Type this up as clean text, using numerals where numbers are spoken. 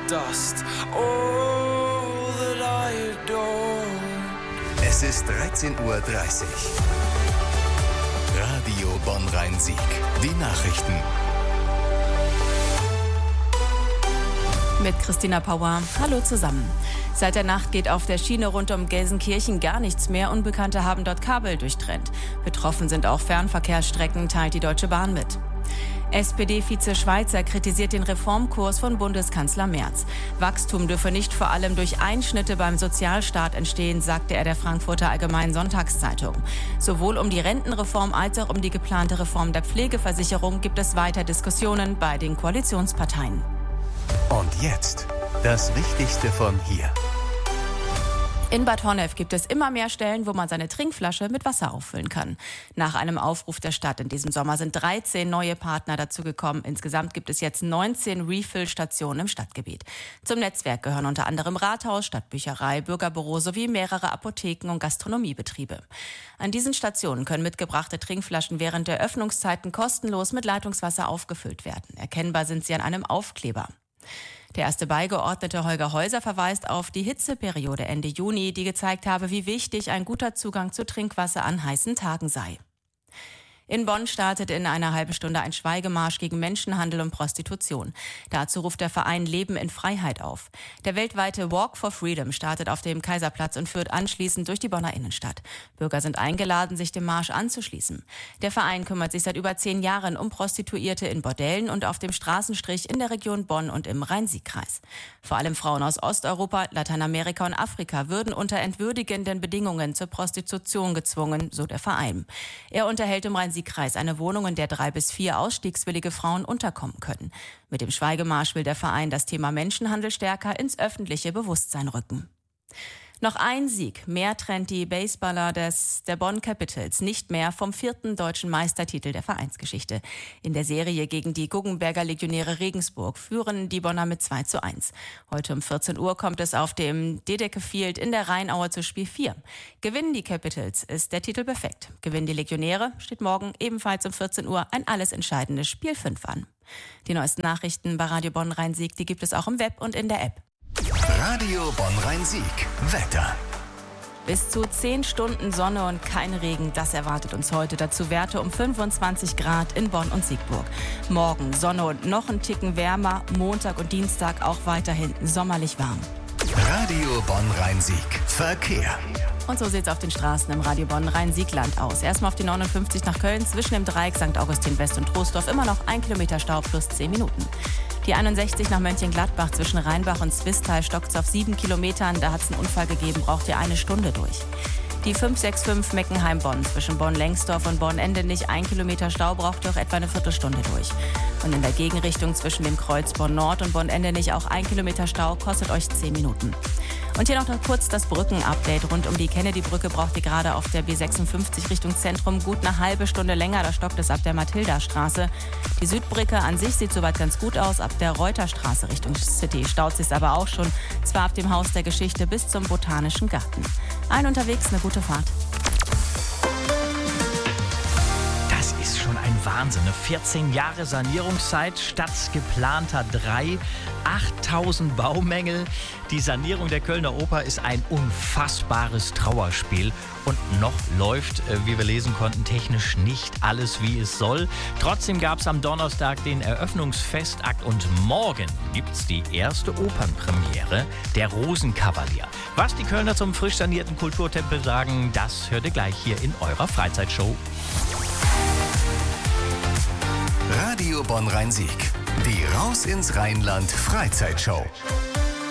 dust, all that I adore. Es ist 13:30 Uhr. Radio Bonn-Rhein-Sieg. Die Nachrichten. Mit Christina Pauer. Hallo zusammen. Seit der Nacht geht auf der Schiene rund um Gelsenkirchen gar nichts mehr. Unbekannte haben dort Kabel durchtrennt. Betroffen sind auch Fernverkehrsstrecken, teilt die Deutsche Bahn mit. SPD-Vize Schweizer kritisiert den Reformkurs von Bundeskanzler Merz. Wachstum dürfe nicht vor allem durch Einschnitte beim Sozialstaat entstehen, sagte er der Frankfurter Allgemeinen Sonntagszeitung. Sowohl um die Rentenreform als auch um die geplante Reform der Pflegeversicherung gibt es weiter Diskussionen bei den Koalitionsparteien. Und jetzt das Wichtigste von hier. In Bad Honnef gibt es immer mehr Stellen, wo man seine Trinkflasche mit Wasser auffüllen kann. Nach einem Aufruf der Stadt in diesem Sommer sind 13 neue Partner dazugekommen. Insgesamt gibt es jetzt 19 Refill-Stationen im Stadtgebiet. Zum Netzwerk gehören unter anderem Rathaus, Stadtbücherei, Bürgerbüro sowie mehrere Apotheken und Gastronomiebetriebe. An diesen Stationen können mitgebrachte Trinkflaschen während der Öffnungszeiten kostenlos mit Leitungswasser aufgefüllt werden. Erkennbar sind sie an einem Aufkleber. Der erste Beigeordnete Holger Häuser verweist auf die Hitzeperiode Ende Juni, die gezeigt habe, wie wichtig ein guter Zugang zu Trinkwasser an heißen Tagen sei. In Bonn startet in einer halben Stunde ein Schweigemarsch gegen Menschenhandel und Prostitution. Dazu ruft der Verein Leben in Freiheit auf. Der weltweite Walk for Freedom startet auf dem Kaiserplatz und führt anschließend durch die Bonner Innenstadt. Bürger sind eingeladen, sich dem Marsch anzuschließen. Der Verein kümmert sich seit über 10 Jahren um Prostituierte in Bordellen und auf dem Straßenstrich in der Region Bonn und im Rhein-Sieg-Kreis. Vor allem Frauen aus Osteuropa, Lateinamerika und Afrika würden unter entwürdigenden Bedingungen zur Prostitution gezwungen, so der Verein. Er unterhält im Rhein-Sieg-Kreis eine Wohnung, in der 3 bis 4 ausstiegswillige Frauen unterkommen können. Mit dem Schweigemarsch will der Verein das Thema Menschenhandel stärker ins öffentliche Bewusstsein rücken. Noch ein Sieg mehr trennt die Baseballer der Bonn Capitals nicht mehr vom 4. deutschen Meistertitel der Vereinsgeschichte. In der Serie gegen die Guggenberger Legionäre Regensburg führen die Bonner mit 2:1. Heute um 14 Uhr kommt es auf dem Dedeke Field in der Rheinaue zu Spiel 4. Gewinnen die Capitals, ist der Titel perfekt. Gewinnen die Legionäre, steht morgen ebenfalls um 14 Uhr ein alles entscheidendes Spiel 5 an. Die neuesten Nachrichten bei Radio Bonn-Rhein-Sieg, die gibt es auch im Web und in der App. Radio Bonn-Rhein-Sieg. Wetter. Bis zu 10 Stunden Sonne und kein Regen, das erwartet uns heute. Dazu Werte um 25 Grad in Bonn und Siegburg. Morgen Sonne und noch ein Ticken wärmer. Montag und Dienstag auch weiterhin sommerlich warm. Radio Bonn-Rhein-Sieg. Verkehr. Und so sieht es auf den Straßen im Radio Bonn-Rhein-Sieg-Land aus. Erstmal auf die 59 nach Köln, zwischen dem Dreieck St. Augustin West und Troisdorf immer noch 1 Kilometer Stau plus 10 Minuten. Die 61 nach Mönchengladbach zwischen Rheinbach und Zwistal stockt auf 7 Kilometern. Da hat es einen Unfall gegeben, braucht ihr 1 Stunde durch. Die 565 Meckenheim-Bonn zwischen Bonn-Lengsdorf und Bonn-Endenich 1 Kilometer Stau, braucht ihr auch etwa eine Viertelstunde durch. Und in der Gegenrichtung zwischen dem Kreuz Bonn-Nord und Bonn-Endenich auch 1 Kilometer Stau, kostet euch 10 Minuten. Und hier noch kurz das Brückenupdate. Rund um die Kennedy-Brücke braucht ihr gerade auf der B56 Richtung Zentrum gut eine halbe Stunde länger. Da stockt es ab der Mathilda-Straße. Die Südbrücke an sich sieht soweit ganz gut aus. Ab der Reuterstraße Richtung City staut es aber auch schon. Zwar ab dem Haus der Geschichte bis zum Botanischen Garten. Allen unterwegs eine gute Fahrt. Das ist schon ein Wahnsinn. 14 Jahre Sanierungszeit statt geplanter 3. 8000 Baumängel. Die Sanierung der Kölner Oper ist ein unfassbares Trauerspiel. Und noch läuft, wie wir lesen konnten, technisch nicht alles, wie es soll. Trotzdem gab es am Donnerstag den Eröffnungsfestakt und morgen gibt es die erste Opernpremiere, der Rosenkavalier. Was die Kölner zum frisch sanierten Kulturtempel sagen, das hört ihr gleich hier in eurer Freizeitshow. Radio Bonn-Rhein-Sieg. Die Raus ins Rheinland Freizeitshow.